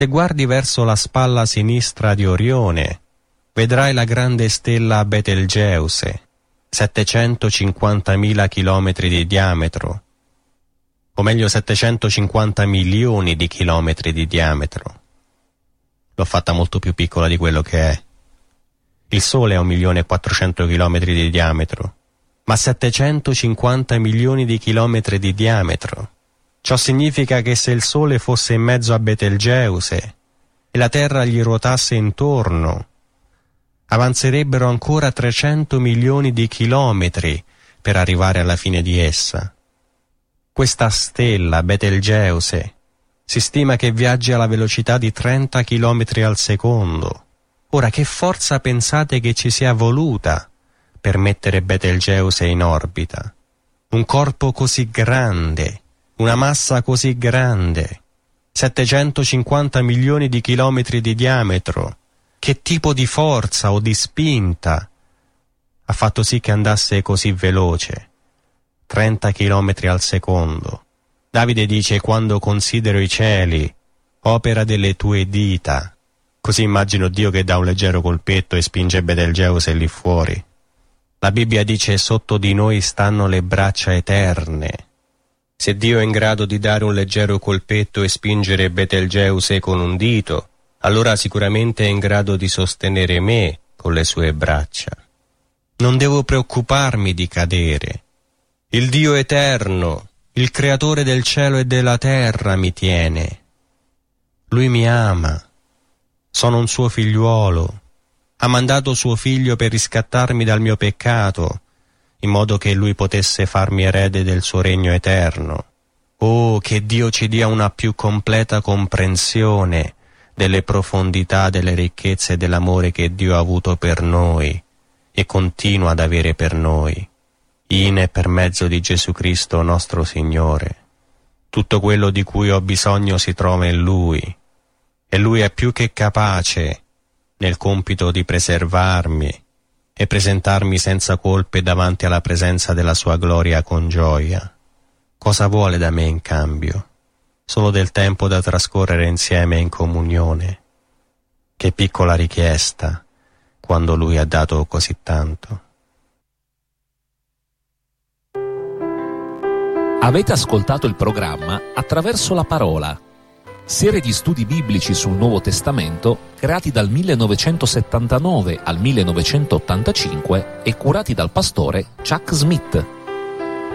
Se guardi verso la spalla sinistra di Orione, vedrai la grande stella Betelgeuse, 750.000 chilometri di diametro, o meglio 750 milioni di chilometri di diametro. L'ho fatta molto più piccola di quello che è. Il Sole ha 1.400.000 chilometri di diametro, ma 750 milioni di chilometri di diametro. Ciò significa che se il Sole fosse in mezzo a Betelgeuse e la Terra gli ruotasse intorno, avanzerebbero ancora 300 milioni di chilometri per arrivare alla fine di essa. Questa stella, Betelgeuse, si stima che viaggi alla velocità di 30 chilometri al secondo. Ora, che forza pensate che ci sia voluta per mettere Betelgeuse in orbita? Un corpo così grande, una massa così grande, 750 milioni di chilometri di diametro. Che tipo di forza o di spinta ha fatto sì che andasse così veloce? 30 chilometri al secondo. Davide dice: quando considero i cieli, opera delle tue dita. Così immagino Dio che dà un leggero colpetto e spinge Betelgeuse lì fuori. La Bibbia dice: sotto di noi stanno le braccia eterne. Se Dio è in grado di dare un leggero colpetto e spingere Betelgeuse con un dito, allora sicuramente è in grado di sostenere me con le sue braccia. Non devo preoccuparmi di cadere. Il Dio eterno, il creatore del cielo e della terra mi tiene. Lui mi ama. Sono un suo figliuolo. Ha mandato suo figlio per riscattarmi dal mio peccato, in modo che lui potesse farmi erede del suo regno eterno. Oh, che Dio ci dia una più completa comprensione delle profondità, delle ricchezze e dell'amore che Dio ha avuto per noi e continua ad avere per noi, in e per mezzo di Gesù Cristo nostro Signore. Tutto quello di cui ho bisogno si trova in Lui, e Lui è più che capace nel compito di preservarmi e presentarmi senza colpe davanti alla presenza della sua gloria con gioia. Cosa vuole da me in cambio? Solo del tempo da trascorrere insieme in comunione. Che piccola richiesta, quando Lui ha dato così tanto. Avete ascoltato il programma Attraverso la Parola, serie di studi biblici sul Nuovo Testamento creati dal 1979 al 1985 e curati dal pastore Chuck Smith.